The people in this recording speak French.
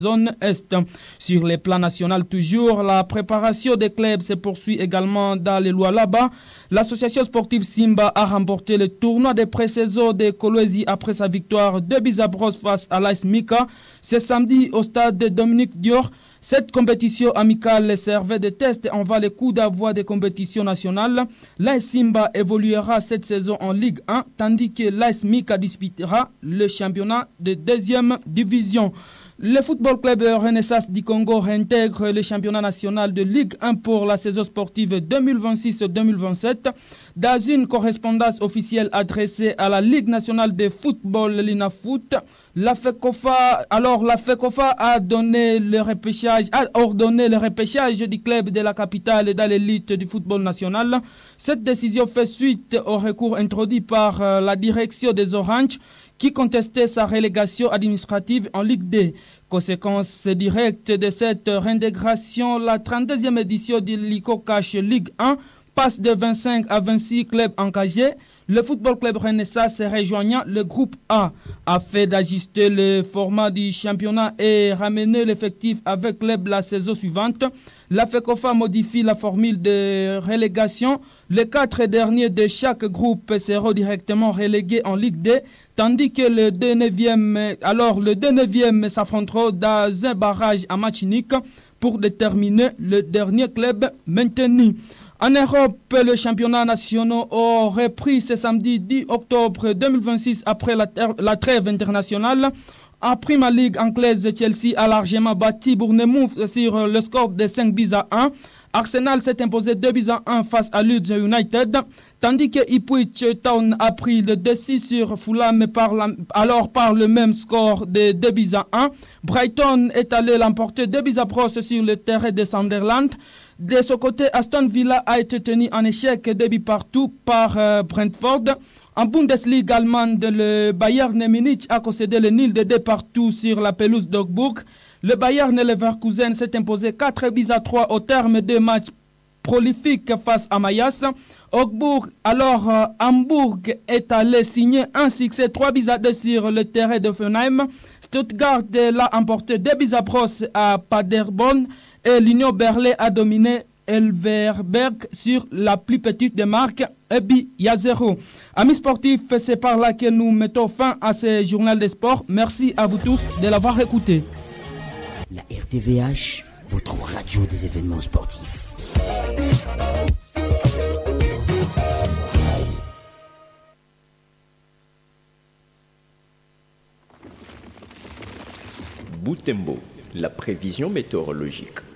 zone Est. Sur les plans national toujours, la préparation des clubs se poursuit également dans les Lualaba. L'association sportive Simba a remporté le tournoi de pré-saison de Kolwezi après sa victoire 2-0 face à l'AS Mika. Ce samedi au stade de Dominique Dior. Cette compétition amicale servait de test en va les coups d'avoie des compétitions nationales. L'AS Simba évoluera cette saison en Ligue 1, tandis que l'AS Mika disputera le championnat de deuxième division. Le Football Club Renaissance du Congo réintègre le championnat national de Ligue 1 pour la saison sportive 2026-2027. Dans une correspondance officielle adressée à la Ligue nationale de football, l'INAFoot, la FECOFA a ordonné le repêchage du club de la capitale dans l'élite du football national. Cette décision fait suite au recours introduit par la direction des Oranges qui contestait sa relégation administrative en Ligue D. Conséquence directe de cette réintégration, la 32e édition de l'ICO Cash Ligue 1 passe de 25 à 26 clubs engagés. Le Football Club Renaissance rejoignant le groupe A a fait d'ajuster le format du championnat et ramener l'effectif avec club la saison suivante. La FECOFA modifie la formule de relégation. Les 4 derniers de chaque groupe seront directement relégués en Ligue D, tandis que le 9e s'affrontera dans un barrage à match unique pour déterminer le dernier club maintenu. En Europe, le championnat national a repris ce samedi 10 octobre 2026 après la trêve internationale. En Premier League anglaise, Chelsea a largement battu Bournemouth sur le score de 5-1. Arsenal s'est imposé 2-1 face à Leeds United, tandis que Ipswich Town a pris le dessus sur Fulham par le même score de 2-1. Brighton est allé l'emporter 2-0 sur le terrain de Sunderland. De ce côté, Aston Villa a été tenu en échec 2-0 par Brentford. En Bundesliga allemande, le Bayern Munich a concédé le nul de 2-2 sur la pelouse d'Augsbourg. Le Bayern Leverkusen s'est imposé 4-3 au terme de matchs prolifiques face à Mayas. Hambourg est allé signer un succès 3-2 sur le terrain de Hoffenheim. Stuttgart l'a emporté 2-0 à Paderborn et l'Union Berlin a dominé Elverberg sur la plus petite des marques, 1-0. Amis sportifs, c'est par là que nous mettons fin à ce journal des sports. Merci à vous tous de l'avoir écouté. La RTVH, votre radio des événements sportifs. Boutembo, la prévision météorologique.